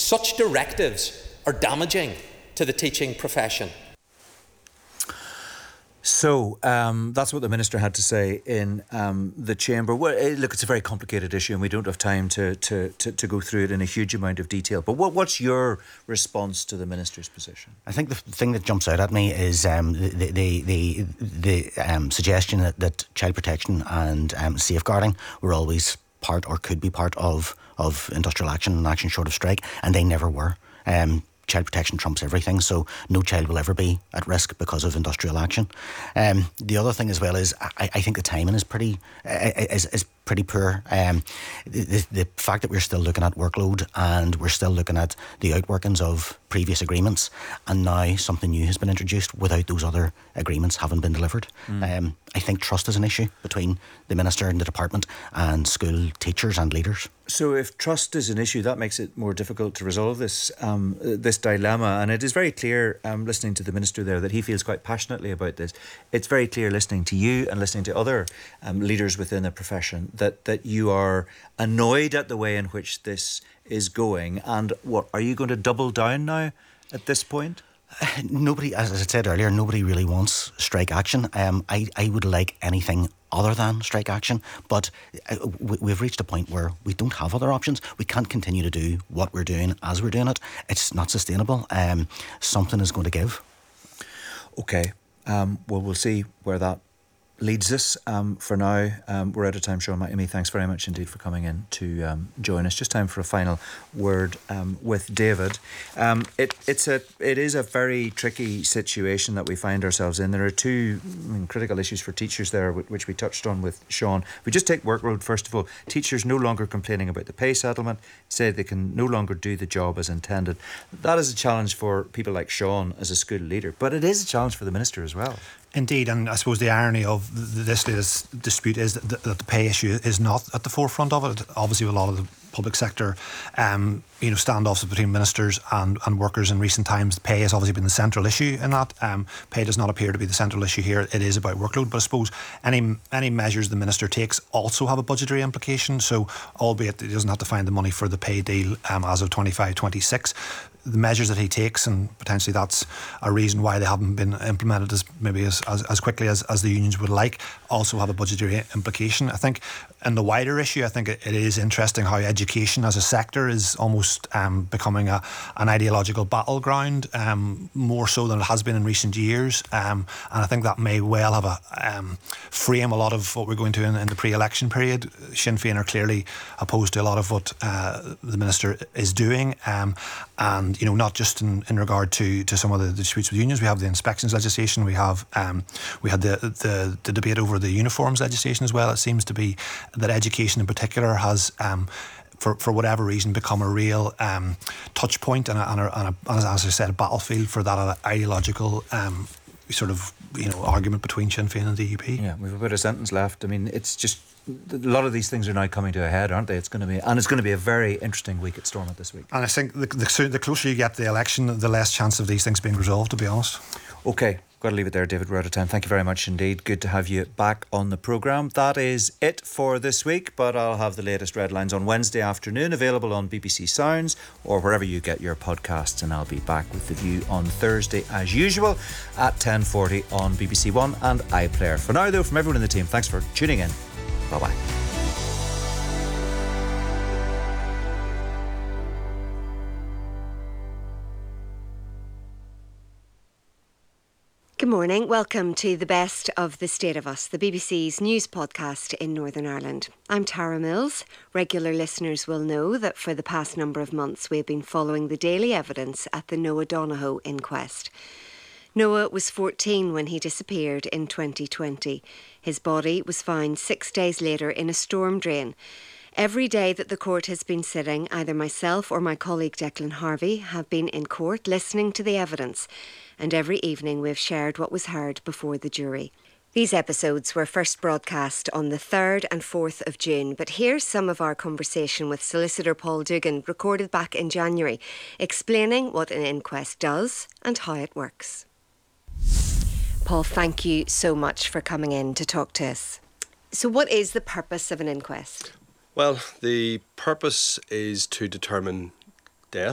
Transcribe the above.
Such directives are damaging to the teaching profession. So that's what the Minister had to say in the Chamber. Well, look, it's a very complicated issue and we don't have time to go through it in a huge amount of detail. But what's your response to the Minister's position? I think the thing that jumps out at me is the suggestion that child protection and safeguarding were always part or could be part of industrial action and action short of strike, and they never were. Child protection trumps everything, so no child will ever be at risk because of industrial action. The other thing as well is I think the timing is pretty poor. The fact that we're still looking at workload and we're still looking at the outworkings of previous agreements, and now something new has been introduced without those other agreements having been delivered. I think trust is an issue between the Minister and the department and school teachers and leaders. So if trust is an issue, that makes it more difficult to resolve this dilemma. And it is very clear, listening to the Minister there, that he feels quite passionately about this. It's very clear listening to you and listening to other leaders within the profession that you are annoyed at the way in which this is going. And what, are you going to double down now at this point? Nobody, as I said earlier, nobody really wants strike action. I would like anything other than strike action, but we've reached a point where we don't have other options. We can't continue to do what we're doing as we're doing it. It's not sustainable. Something is going to give. Okay. Well, we'll see where that leads us. For now, we're out of time. Sean McNamee, thanks very much indeed for coming in to join us. Just time for a final word with David. It is a very tricky situation that we find ourselves in. There are two critical issues for teachers there, which we touched on with Sean. We just take workload first of all. Teachers no longer complaining about the pay settlement, say they can no longer do the job as intended. That is a challenge for people like Sean as a school leader, but it is a challenge for the Minister as well. Indeed, and I suppose the irony of this latest dispute is that the pay issue is not at the forefront of it. Obviously, a lot of the public sector, standoffs between ministers and workers in recent times, pay has obviously been the central issue in that. Pay does not appear to be the central issue here. It is about workload, but I suppose any measures the Minister takes also have a budgetary implication. So, albeit he doesn't have to find the money for the pay deal as of 25-26, the measures that he takes, and potentially that's a reason why they haven't been implemented as quickly as the unions would like, also have a budgetary implication. I think in the wider issue, I think it is interesting how education as a sector is almost becoming an ideological battleground, more so than it has been in recent years. And I think that may well have frame a lot of what we're going to in the pre-election period. Sinn Féin are clearly opposed to a lot of what the Minister is doing. And not just in regard to some of the disputes with unions. We have the inspections legislation. We had the debate over the uniforms legislation as well. It seems to be that education in particular has, for whatever reason, become a real touch point and as I said, a battlefield for that ideological argument between Sinn Féin and the DUP. Yeah, we've about a sentence left. I mean, it's just a lot of these things are now coming to a head, aren't they? It's going to be a very interesting week at Stormont this week. And I think the closer you get to the election, the less chance of these things being resolved, to be honest. Okay, got to leave it there, David. We're out of time. Thank you very much indeed. Good to have you back on the programme. That is it for this week, but I'll have the latest Red Lines on Wednesday afternoon, available on BBC Sounds or wherever you get your podcasts, and I'll be back with The View on Thursday as usual at 10:40 on BBC One and iPlayer. For now though, from everyone in the team, thanks for tuning in. Bye-bye. Good morning. Welcome to the Best of the State of Us, the BBC's news podcast in Northern Ireland. I'm Tara Mills. Regular listeners will know that for the past number of months we have been following the daily evidence at the Noah Donohoe inquest. Noah was 14 when he disappeared in 2020. His body was found 6 days later in a storm drain. Every day that the court has been sitting, either myself or my colleague Declan Harvey have been in court listening to the evidence, and every evening we've shared what was heard before the jury. These episodes were first broadcast on the 3rd and 4th of June, but here's some of our conversation with solicitor Paul Dugan, recorded back in January, explaining what an inquest does and how it works. Paul, thank you so much for coming in to talk to us. So what is the purpose of an inquest? Well, the purpose is to determine